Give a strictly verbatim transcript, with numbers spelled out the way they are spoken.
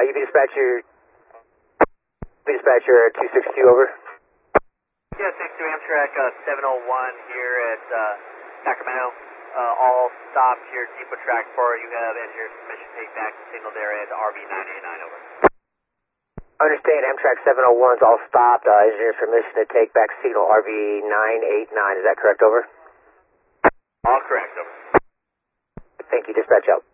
U P dispatcher, U P dispatcher two six two, over. Yeah, six two Amtrak uh, seven oh one here at uh, Sacramento. Uh, all stopped here, depot track four. You have engineer submission take back signal there at R B nine eighty-nine, over. Understand, Amtrak seven oh one's all stopped. Uh, engineer's permission to take back signal R B nine eighty-nine. Is that correct, over? All correct, over. Thank you, dispatch out.